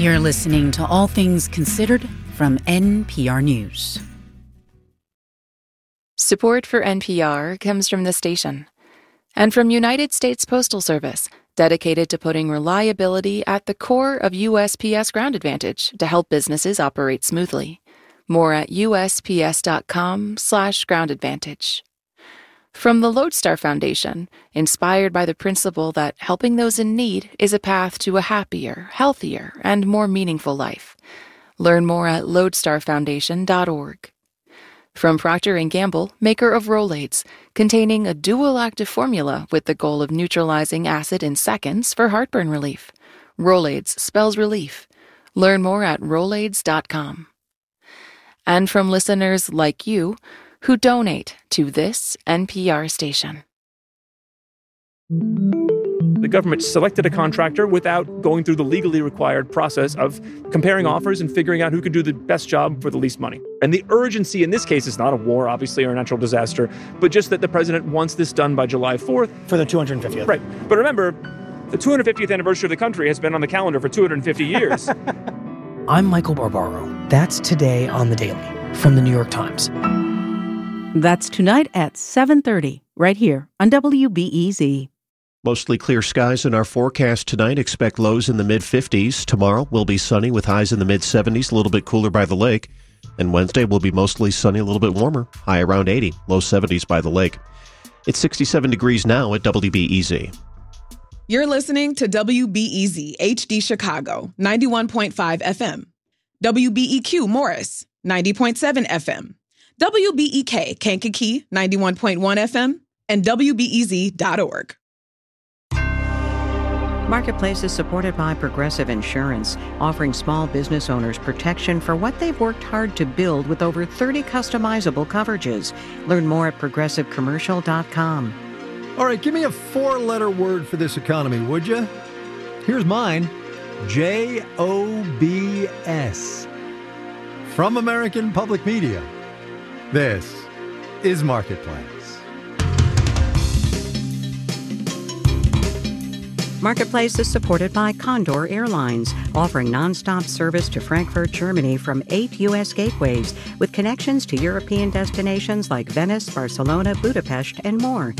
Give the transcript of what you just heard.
You're listening to All Things Considered from NPR News. Support for NPR comes from the station and from United States Postal Service, dedicated to putting reliability at the core of USPS Ground Advantage to help businesses operate smoothly. More at USPS.com/groundadvantage. From the Lodestar Foundation, inspired by the principle that helping those in need is a path to a happier, healthier, and more meaningful life. Learn more at lodestarfoundation.org. From Procter & Gamble, maker of Rolaids, containing a dual active formula with the goal of neutralizing acid in seconds for heartburn relief. Rolaids spells relief. Learn more at rolaids.com. And from listeners like you, who donate to this NPR station. The government selected a contractor without going through the legally required process of comparing offers and figuring out who could do the best job for the least money. And the urgency in this case is not a war, obviously, or a natural disaster, but just that the president wants this done by July 4th. For the 250th. Right. But remember, the 250th anniversary of the country has been on the calendar for 250 years. I'm Michael Barbaro. That's Today on the Daily from the New York Times. That's tonight at 7:30, right here on WBEZ. Mostly clear skies in our forecast tonight. Expect lows in the mid-50s. Tomorrow will be sunny with highs in the mid-70s, a little bit cooler by the lake. And Wednesday will be mostly sunny, a little bit warmer, high around 80, low 70s by the lake. It's 67 degrees now at WBEZ. You're listening to WBEZ HD Chicago, 91.5 FM. WBEQ Morris, 90.7 FM. WBEK Kankakee, 91.1 FM. And WBEZ.org. Marketplace is supported by Progressive Insurance, offering small business owners protection for what they've worked hard to build with over 30 customizable coverages. Learn more at progressivecommercial.com. All right, give me a four-letter word for this economy, would you? Here's mine. JOBS. From American Public Media, this is Marketplace. Marketplace is supported by Condor Airlines, offering nonstop service to Frankfurt, Germany from 8 U.S. gateways with connections to European destinations like Venice, Barcelona, Budapest, and more.